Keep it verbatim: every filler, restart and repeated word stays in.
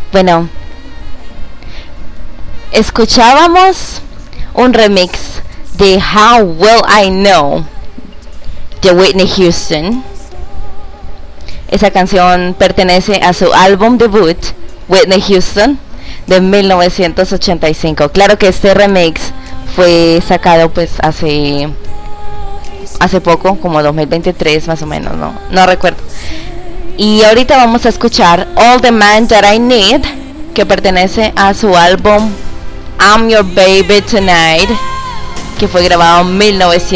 Bueno, escuchábamos un remix de How Will I Know de Whitney Houston. Esa canción pertenece a su álbum debut, Whitney Houston, de mil novecientos ochenta y cinco. Claro que este remix fue sacado pues hace hace poco, como dos mil veintitrés más o menos, no, no recuerdo. Y ahorita vamos a escuchar All the Man That I Need, que pertenece a su álbum I'm Your Baby Tonight, que fue grabado en mil novecientos